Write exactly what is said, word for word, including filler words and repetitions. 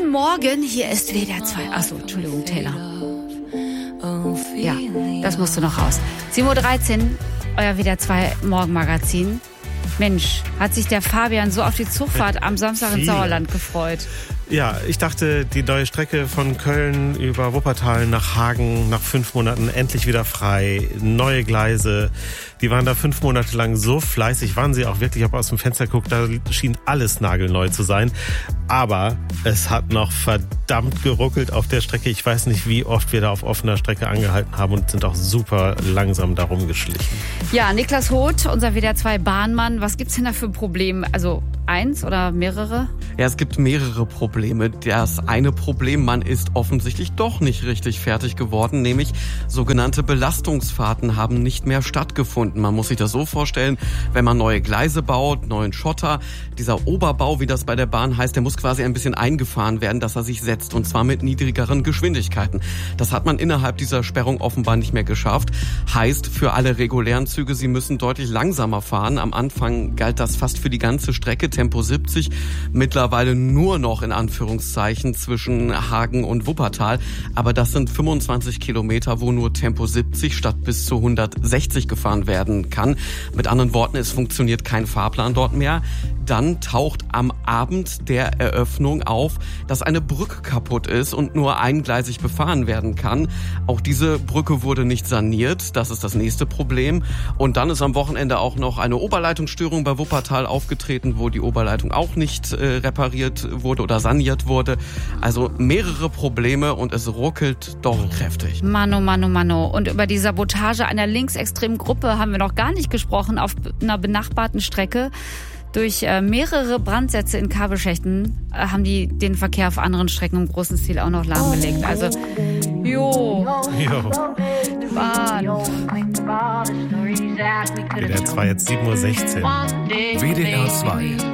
Guten Morgen, hier ist W D R zwei. Achso, Entschuldigung, Taylor. Ja, das musste noch raus. sieben Uhr dreizehn, euer W D R zwei Morgenmagazin. Mensch, hat sich der Fabian so auf die Zugfahrt am Samstag ins Sauerland gefreut. Ja, ich dachte, die neue Strecke von Köln über Wuppertal nach Hagen nach fünf Monaten endlich wieder frei. Neue Gleise. Die waren da fünf Monate lang so fleißig, waren sie auch wirklich, ob aus dem Fenster guckt, da schien alles nagelneu zu sein. Aber es hat noch verdammt geruckelt auf der Strecke. Ich weiß nicht, wie oft wir da auf offener Strecke angehalten haben und sind auch super langsam darum geschlichen. Ja, Niklas Hoth, unser W D R zwei Bahnmann, was gibt's denn da für Probleme? Also eins oder mehrere? Ja, es gibt mehrere Probleme. Das eine Problem, man ist offensichtlich doch nicht richtig fertig geworden, nämlich sogenannte Belastungsfahrten haben nicht mehr stattgefunden. Man muss sich das so vorstellen, wenn man neue Gleise baut, neuen Schotter, dieser Oberbau, wie das bei der Bahn heißt, der muss quasi ein bisschen eingefahren werden, dass er sich setzt, und zwar mit niedrigeren Geschwindigkeiten. Das hat man innerhalb dieser Sperrung offenbar nicht mehr geschafft. Heißt für alle regulären Züge, sie müssen deutlich langsamer fahren. Am Anfang galt das fast für die ganze Strecke, Tempo siebzig, mittlerweile nur noch in Anführungszeichen zwischen Hagen und Wuppertal. Aber das sind fünfundzwanzig Kilometer, wo nur Tempo siebzig statt bis zu hundertsechzig gefahren werden kann. Mit anderen Worten, es funktioniert kein Fahrplan dort mehr. Dann taucht am Abend der Eröffnung auf, dass eine Brücke kaputt ist und nur eingleisig befahren werden kann. Auch diese Brücke wurde nicht saniert. Das ist das nächste Problem. Und dann ist am Wochenende auch noch eine Oberleitungsstörung bei Wuppertal aufgetreten, wo die Oberleitung auch nicht äh, repariert wurde oder saniert wurde. Also mehrere Probleme und es ruckelt doch kräftig. Mano, Mano, Mano. Und über die Sabotage einer linksextremen Gruppe haben wir noch gar nicht gesprochen auf einer benachbarten Strecke. Durch äh, mehrere Brandsätze in Kabelschächten äh, haben die den Verkehr auf anderen Strecken im großen Stil auch noch lahmgelegt. Also, jo. Jo. Bahn. W D R zwei, jetzt sieben Uhr sechzehn. W D R zwei